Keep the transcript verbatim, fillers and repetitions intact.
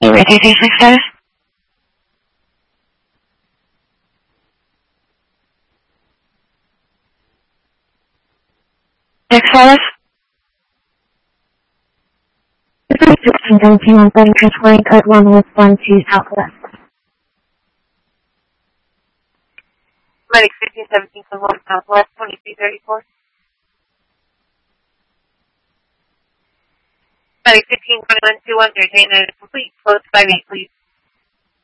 ready, D six status? Next status? sixteen seventeen on Thunder transporting code one with one to Southwest. Medic fifteen seventeen code one Southwest twenty-three thirty-four. Medic fifteen twenty-one two one, your J nine is complete. Close five eight, please.